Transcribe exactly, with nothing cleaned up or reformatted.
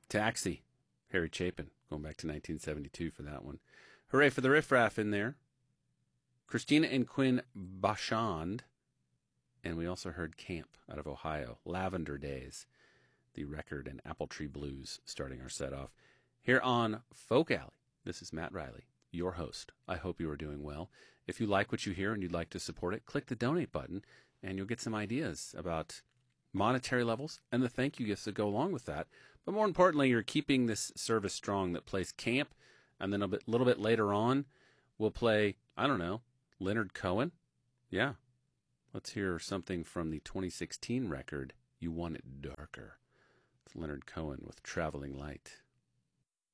Taxi, Harry Chapin, going back to nineteen seventy-two for that one. Hooray for the Riff Raff in there. Christina and Quinn Bachand. And we also heard Camp out of Ohio. Lavender Days, the record, and Apple Tree Blues starting our set off. Here on Folk Alley, this is Matt Riley, your host. I hope you are doing well. If you like what you hear and you'd like to support it, click the donate button and you'll get some ideas about monetary levels and the thank you gifts that go along with that. But more importantly, you're keeping this service strong that plays Camp, and then a bit, little bit later on, we'll play, I don't know, Leonard Cohen. Yeah. Let's hear something from the twenty sixteen record, You Want It Darker. It's Leonard Cohen with Traveling Light.